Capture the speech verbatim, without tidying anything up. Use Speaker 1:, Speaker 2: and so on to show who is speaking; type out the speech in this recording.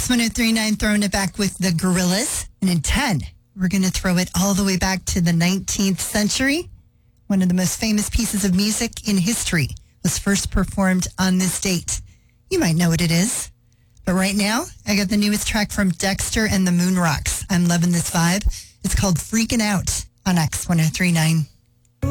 Speaker 1: X one oh three point nine throwing it back with the Gorillas. And in ten, we're going to throw it all the way back to the nineteenth century. One of the most famous pieces of music in history was first performed on this date. You might know what it is. But right now, I got the newest track from Dexter and the Moon Rocks. I'm loving this vibe. It's called Freaking Out on X one oh three point nine.